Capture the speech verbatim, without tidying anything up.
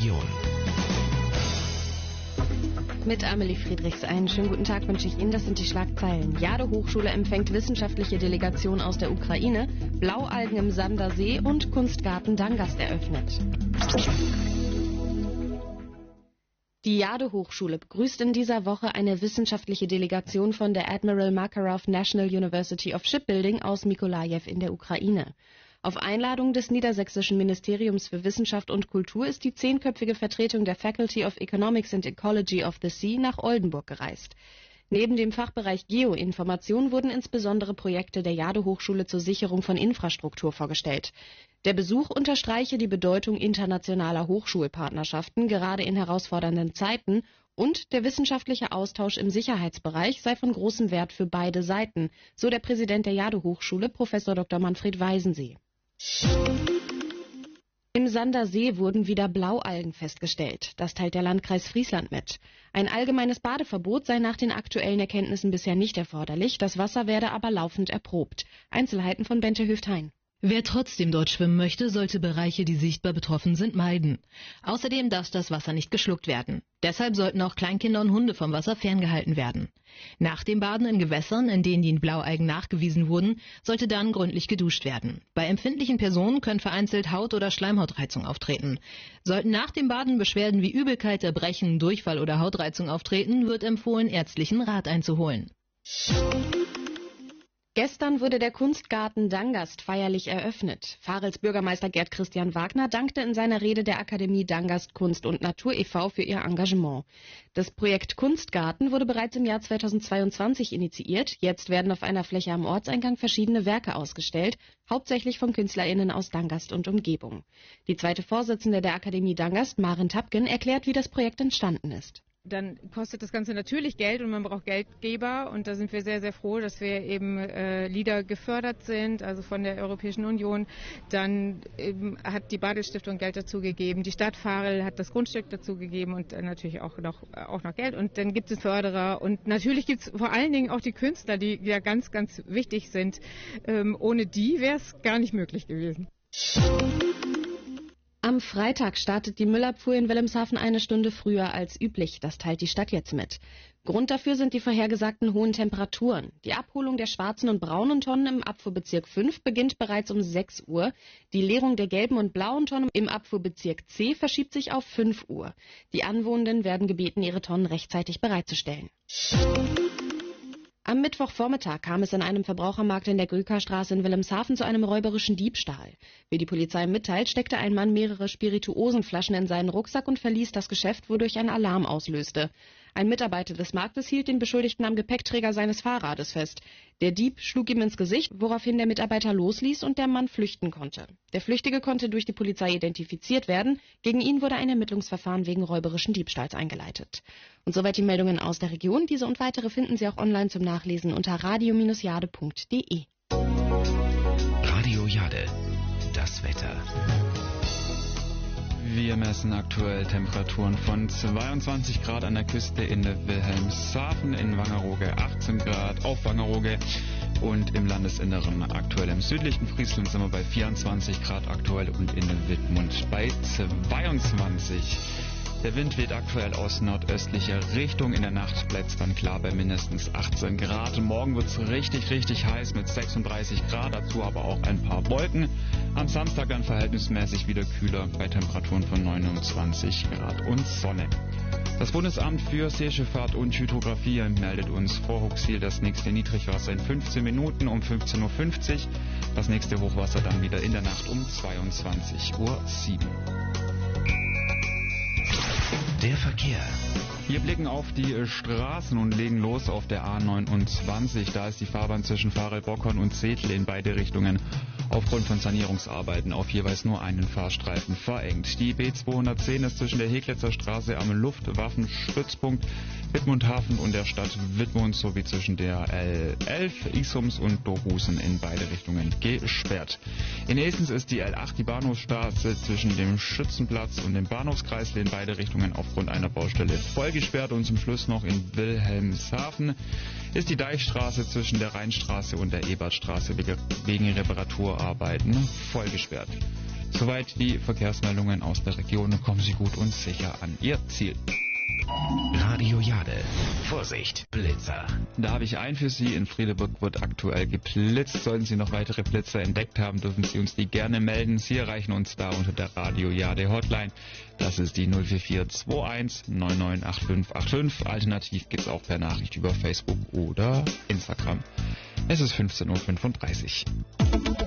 Region. Mit Amelie Friedrichs einen schönen guten Tag wünsche ich Ihnen. Das sind die Schlagzeilen. Jade-Hochschule empfängt wissenschaftliche Delegation aus der Ukraine, Blaualgen im Sandersee und Kunstgarten Dangast eröffnet. Die Jade-Hochschule begrüßt in dieser Woche eine wissenschaftliche Delegation von der Admiral Makarov National University of Shipbuilding aus Mykolajiw in der Ukraine. Auf Einladung des Niedersächsischen Ministeriums für Wissenschaft und Kultur ist die zehnköpfige Vertretung der Faculty of Economics and Ecology of the Sea nach Oldenburg gereist. Neben dem Fachbereich Geoinformation wurden insbesondere Projekte der Jade-Hochschule zur Sicherung von Infrastruktur vorgestellt. Der Besuch unterstreiche die Bedeutung internationaler Hochschulpartnerschaften, gerade in herausfordernden Zeiten, und der wissenschaftliche Austausch im Sicherheitsbereich sei von großem Wert für beide Seiten, so der Präsident der Jade-Hochschule, Professor Doktor Manfred Weisensee. Im Sandersee wurden wieder Blaualgen festgestellt. Das teilt der Landkreis Friesland mit. Ein allgemeines Badeverbot sei nach den aktuellen Erkenntnissen bisher nicht erforderlich. Das Wasser werde aber laufend erprobt. Einzelheiten von Bente Hüft-Hein. Wer trotzdem dort schwimmen möchte, sollte Bereiche, die sichtbar betroffen sind, meiden. Außerdem darf das Wasser nicht geschluckt werden. Deshalb sollten auch Kleinkinder und Hunde vom Wasser ferngehalten werden. Nach dem Baden in Gewässern, in denen die Blaualgen nachgewiesen wurden, sollte dann gründlich geduscht werden. Bei empfindlichen Personen können vereinzelt Haut- oder Schleimhautreizung auftreten. Sollten nach dem Baden Beschwerden wie Übelkeit, Erbrechen, Durchfall oder Hautreizung auftreten, wird empfohlen, ärztlichen Rat einzuholen. Gestern wurde der Kunstgarten Dangast feierlich eröffnet. Varels Bürgermeister Gerd Christian Wagner dankte in seiner Rede der Akademie Dangast Kunst und Natur e V für ihr Engagement. Das Projekt Kunstgarten wurde bereits im Jahr zweitausendzweiundzwanzig initiiert. Jetzt werden auf einer Fläche am Ortseingang verschiedene Werke ausgestellt, hauptsächlich von KünstlerInnen aus Dangast und Umgebung. Die zweite Vorsitzende der Akademie Dangast, Maren Tapken, erklärt, wie das Projekt entstanden ist. Dann kostet das Ganze natürlich Geld und man braucht Geldgeber, und da sind wir sehr, sehr froh, dass wir eben äh, LIDA gefördert sind, also von der Europäischen Union. Dann eben hat die Badestiftung Geld dazu gegeben, die Stadt Varel hat das Grundstück dazu gegeben und äh, natürlich auch noch, auch noch Geld, und dann gibt es Förderer und natürlich gibt es vor allen Dingen auch die Künstler, die ja ganz, ganz wichtig sind. Ähm, ohne die wäre es gar nicht möglich gewesen. Am Freitag startet die Müllabfuhr in Wilhelmshaven eine Stunde früher als üblich. Das teilt die Stadt jetzt mit. Grund dafür sind die vorhergesagten hohen Temperaturen. Die Abholung der schwarzen und braunen Tonnen im Abfuhrbezirk fünf beginnt bereits um sechs Uhr. Die Leerung der gelben und blauen Tonnen im Abfuhrbezirk C verschiebt sich auf fünf Uhr. Die Anwohnenden werden gebeten, ihre Tonnen rechtzeitig bereitzustellen. Am Mittwochvormittag kam es in einem Verbrauchermarkt in der Grüker-Straße in Wilhelmshaven zu einem räuberischen Diebstahl. Wie die Polizei mitteilt, steckte ein Mann mehrere Spirituosenflaschen in seinen Rucksack und verließ das Geschäft, wodurch ein Alarm auslöste. Ein Mitarbeiter des Marktes hielt den Beschuldigten am Gepäckträger seines Fahrrades fest. Der Dieb schlug ihm ins Gesicht, woraufhin der Mitarbeiter losließ und der Mann flüchten konnte. Der Flüchtige konnte durch die Polizei identifiziert werden. Gegen ihn wurde ein Ermittlungsverfahren wegen räuberischen Diebstahls eingeleitet. Und soweit die Meldungen aus der Region. Diese und weitere finden Sie auch online zum Nachlesen unter radio Bindestrich jade punkt de. Radio Jade, das Wetter. Wir messen aktuell Temperaturen von zweiundzwanzig Grad an der Küste in Wilhelmshaven, in Wangerooge achtzehn Grad, auf Wangerooge und im Landesinneren aktuell im südlichen Friesland sind wir bei vierundzwanzig Grad aktuell und in Wittmund bei zweiundzwanzig. Der Wind weht aktuell aus nordöstlicher Richtung. In der Nacht bleibt es dann klar bei mindestens achtzehn Grad. Morgen wird es richtig, richtig heiß mit sechsunddreißig Grad, dazu aber auch ein paar Wolken. Am Samstag dann verhältnismäßig wieder kühler bei Temperaturen von neunundzwanzig Grad und Sonne. Das Bundesamt für Seeschifffahrt und Hydrographie meldet uns vor Huxil das nächste Niedrigwasser in fünfzehn Minuten um fünfzehn Uhr fünfzig. Das nächste Hochwasser dann wieder in der Nacht um zweiundzwanzig Uhr sieben. Der Verkehr. Wir blicken auf die Straßen und legen los auf der A neunundzwanzig. Da ist die Fahrbahn zwischen Varel-Bockhorn und Zethel in beide Richtungen aufgrund von Sanierungsarbeiten auf jeweils nur einen Fahrstreifen verengt. Die B zweihundertzehn ist zwischen der Heglitzer Straße am Luftwaffenstützpunkt Wittmundhafen und der Stadt Wittmund sowie zwischen der L elf, Isums und Dohusen in beide Richtungen gesperrt. In Esens ist die L acht, die Bahnhofsstraße zwischen dem Schützenplatz und dem Bahnhofskreisel in beide Richtungen aufgrund einer Baustelle voll gesperrt, und zum Schluss noch in Wilhelmshaven ist die Deichstraße zwischen der Rheinstraße und der Ebertstraße wegen Reparaturarbeiten voll gesperrt. Soweit die Verkehrsmeldungen aus der Region. Kommen Sie gut und sicher an Ihr Ziel. Radio Jade. Vorsicht, Blitzer. Da habe ich einen für Sie. In Friedeburg wird aktuell geblitzt. Sollten Sie noch weitere Blitzer entdeckt haben, dürfen Sie uns die gerne melden. Sie erreichen uns da unter der Radio Jade Hotline. Das ist die null vier vier zwei eins neun neun acht fünf acht fünf. Alternativ gibt es auch per Nachricht über Facebook oder Instagram. Es ist fünfzehn Uhr fünfunddreißig.